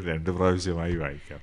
2 പ്രാവശ്യമായി വായിക്കാം.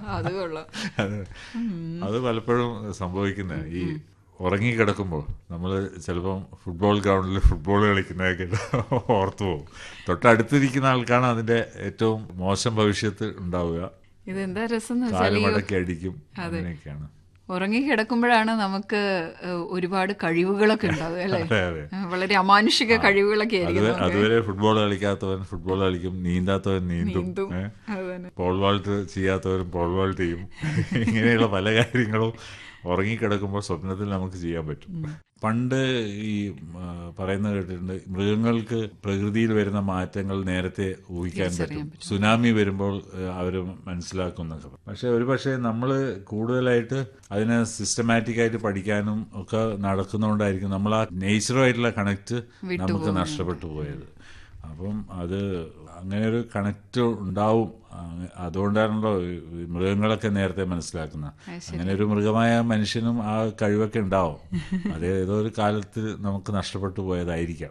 അത് പലപ്പോഴും സംഭവിക്കുന്നത് ഈ ഉറങ്ങിക്കിടക്കുമ്പോൾ നമ്മൾ ചിലപ്പം ഫുട്ബോൾ ഗ്രൗണ്ടിൽ ഫുട്ബോൾ കളിക്കുന്നതൊക്കെ ഓർത്തു പോകും. തൊട്ടടുത്തിരിക്കുന്ന ആൾക്കാണ് അതിൻ്റെ ഏറ്റവും മോശം ഭവിഷ്യത്ത് ഉണ്ടാവുക. ഇതെന്താ രസം, കാലുമടക്കി അടിക്കും, അങ്ങനെയൊക്കെയാണ്. ഉറങ്ങിക്കിടക്കുമ്പോഴാണ് നമുക്ക് ഒരുപാട് കഴിവുകളൊക്കെ ഉണ്ടാവുക അല്ലേ, വളരെ അമാനുഷിക കഴിവുകളൊക്കെ ആയിരിക്കും. അതുവരെ ഫുട്ബോൾ കളിക്കാത്തവൻ ഫുട്ബോൾ കളിക്കും, നീന്താത്തവൻ നീന്തും, പോൾ വാൾട്ട് ചെയ്യാത്തവരും പോൾ വാൾട്ട് ചെയ്യും. ഇങ്ങനെയുള്ള പല കാര്യങ്ങളും ഉറങ്ങിക്കിടക്കുമ്പോൾ സ്വപ്നത്തിൽ നമുക്ക് ചെയ്യാൻ പറ്റും. പണ്ട് ഈ പറയുന്നത് കേട്ടിട്ടുണ്ട്, മൃഗങ്ങൾക്ക് പ്രകൃതിയിൽ വരുന്ന മാറ്റങ്ങൾ നേരത്തെ ഊഹിക്കാൻ പറ്റും, സുനാമി വരുമ്പോൾ അവർ മനസ്സിലാക്കുന്നൊക്കെ. പക്ഷെ ഒരുപക്ഷെ നമ്മൾ കൂടുതലായിട്ട് അതിനെ സിസ്റ്റമാറ്റിക്കായിട്ട് പഠിക്കാനും ഒക്കെ നടക്കുന്നതുകൊണ്ടായിരിക്കും നമ്മൾ ആ നേച്ചറുമായിട്ടുള്ള കണക്ട് നമുക്ക് നഷ്ടപ്പെട്ടു പോയത്. അപ്പം അത് അങ്ങനെ ഒരു കണക്റ്റ് ഉണ്ടാവും. അതുകൊണ്ടാണല്ലോ മൃഗങ്ങളൊക്കെ നേരത്തെ മനസ്സിലാക്കുന്നത്. അങ്ങനെ ഒരു മൃഗമായ മനുഷ്യനും ആ കഴിവൊക്കെ ഉണ്ടാവും. അത് ഏതോ ഒരു കാലത്ത് നമുക്ക് നഷ്ടപ്പെട്ടു പോയതായിരിക്കാം.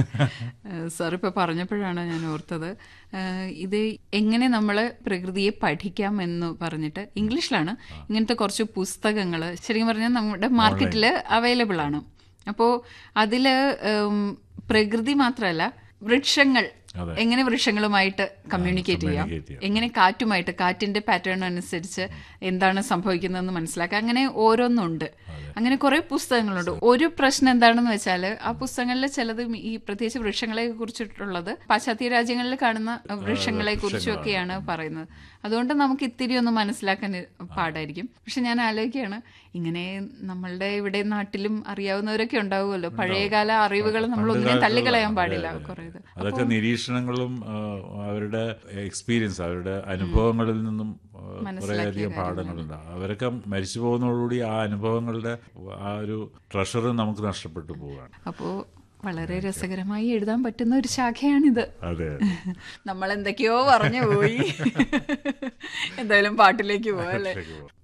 സാർ ഇപ്പോൾ പറഞ്ഞപ്പോഴാണ് ഞാൻ ഓർത്തത്, ഇത് എങ്ങനെ നമ്മൾ പ്രകൃതിയെ പഠിക്കാം എന്ന് പറഞ്ഞിട്ട് ഇംഗ്ലീഷിലാണ് ഇങ്ങനത്തെ കുറച്ച് പുസ്തകങ്ങൾ ശരിക്കും പറഞ്ഞാൽ നമ്മുടെ മാർക്കറ്റിൽ അവൈലബിൾ ആണ്. അപ്പോൾ അതിൽ പ്രകൃതി മാത്രമല്ല, വൃക്ഷങ്ങൾ, എങ്ങനെ വൃക്ഷങ്ങളുമായിട്ട് കമ്മ്യൂണിക്കേറ്റ് ചെയ്യാം, എങ്ങനെ കാറ്റുമായിട്ട്, കാറ്റിന്റെ പാറ്റേൺ അനുസരിച്ച് എന്താണ് സംഭവിക്കുന്നതെന്ന് മനസ്സിലാക്കാം, അങ്ങനെ ഓരോന്നുണ്ട്. അങ്ങനെ കുറെ പുസ്തകങ്ങളുണ്ട്. ഒരു പ്രശ്നം എന്താണെന്ന് വെച്ചാൽ ആ പുസ്തകങ്ങളിൽ ചിലത് ഈ പ്രത്യേകിച്ച് വൃക്ഷങ്ങളെ കുറിച്ചിട്ടുള്ളത് പാശ്ചാത്യ രാജ്യങ്ങളിൽ കാണുന്ന വൃക്ഷങ്ങളെ കുറിച്ചൊക്കെയാണ് പറയുന്നത്. അതുകൊണ്ട് നമുക്ക് ഇത്തിരി ഒന്ന് മനസ്സിലാക്കാൻ പാടായിരിക്കും. പക്ഷെ ഞാൻ ആലോചിക്കുകയാണ്, ഇങ്ങനെ നമ്മളുടെ ഇവിടെ നാട്ടിലും അറിയാവുന്നവരൊക്കെ ഉണ്ടാവുമല്ലോ, പഴയകാല അറിവുകൾ നമ്മൾ ഒന്നിനെയും തള്ളിക്കളയാൻ പാടില്ല. കുറേത് അതൊക്കെ നിരീക്ഷണങ്ങളും അവരുടെ എക്സ്പീരിയൻസ്, അവരുടെ അനുഭവങ്ങളിൽ നിന്നും കുറേയധികം പാഠങ്ങളുണ്ട്. അവരൊക്കെ മരിച്ചു പോകുന്നതോടുകൂടി ആ അനുഭവങ്ങളുടെ ആ ഒരു ട്രഷർ നമുക്ക് നഷ്ടപ്പെട്ടു പോവുകയാണ്. അപ്പോൾ വളരെ രസകരമായി എഴുതാൻ പറ്റുന്ന ഒരു ശാഖയാണിത്. അതെ, നമ്മൾ എന്തൊക്കെയോ പറഞ്ഞു പോയി. എന്തായാലും പാട്ടിലേക്ക് പോവാം അല്ലേ.